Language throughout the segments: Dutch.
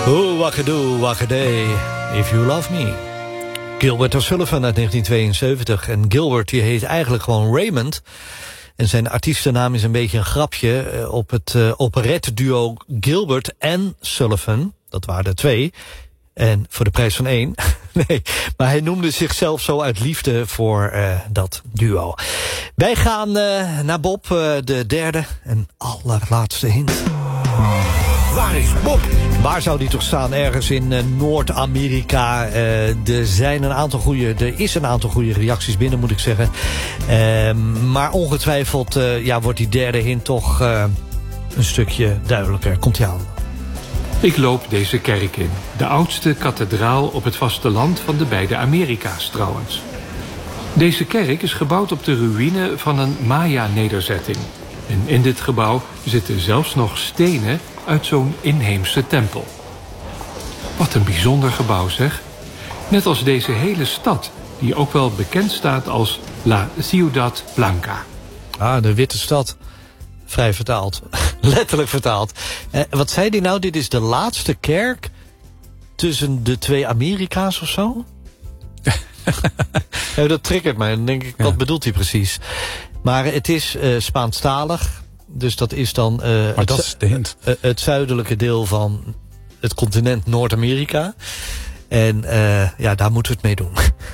Oh, wakadoo, wakaday, if you love me. Gilbert O'Sullivan uit 1972. En Gilbert die heet eigenlijk gewoon Raymond. En zijn artiestennaam is een beetje een grapje op het operetteduo Gilbert en Sullivan. Dat waren er 2. En voor de prijs van 1. Nee, maar hij noemde zichzelf zo uit liefde voor dat duo. Wij gaan naar Bob, de derde en allerlaatste hint. Waar is Bob? Waar zou die toch staan? Ergens in Noord-Amerika. Er is een aantal goede reacties binnen, moet ik zeggen. Maar ongetwijfeld wordt die derde hint toch een stukje duidelijker. Komt-ie aan. Ik loop deze kerk in. De oudste kathedraal op het vasteland van de beide Amerika's trouwens. Deze kerk is gebouwd op de ruïne van een Maya-nederzetting. En in dit gebouw zitten zelfs nog stenen uit zo'n inheemse tempel. Wat een bijzonder gebouw, zeg. Net als deze hele stad, die ook wel bekend staat als La Ciudad Blanca. Ah, de witte stad. Vrij vertaald. Letterlijk vertaald. Wat zei hij nou? Dit is de laatste kerk tussen de 2 Amerika's of zo? Dat triggert mij. Dan denk ik, wat bedoelt hij precies? Maar het is Spaanstalig. Dus dat is dan maar dat is de hint. Het zuidelijke deel van het continent Noord-Amerika. En daar moeten we het mee doen.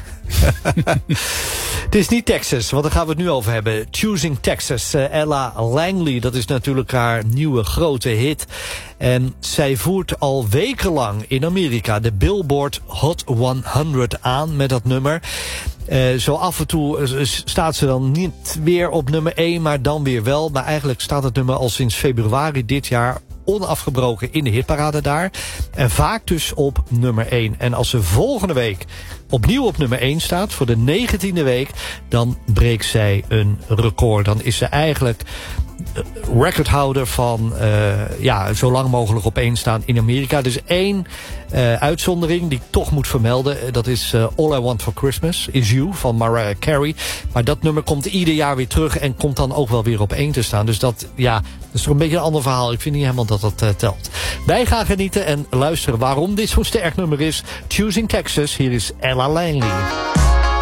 Het is niet Texas, want daar gaan we het nu over hebben. Choosing Texas. Ella Langley, dat is natuurlijk haar nieuwe grote hit. En zij voert al wekenlang in Amerika de Billboard Hot 100 aan met dat nummer. Zo af en toe staat ze dan niet weer op nummer 1, maar dan weer wel. Maar eigenlijk staat het nummer al sinds februari dit jaar onafgebroken in de hitparade daar. En vaak dus op nummer 1. En als ze volgende week opnieuw op nummer 1 staat, voor de 19e week, dan breekt zij een record. Dan is ze eigenlijk recordhouder van zo lang mogelijk op 1 staan in Amerika. Er is 1 uitzondering die ik toch moet vermelden. Dat is All I Want for Christmas Is You van Mariah Carey. Maar dat nummer komt ieder jaar weer terug en komt dan ook wel weer op 1 te staan. Dus dat is toch een beetje een ander verhaal. Ik vind niet helemaal dat dat telt. Wij gaan genieten en luisteren waarom dit zo'n sterk nummer is. Choosing Texas, hier is Ella Langley.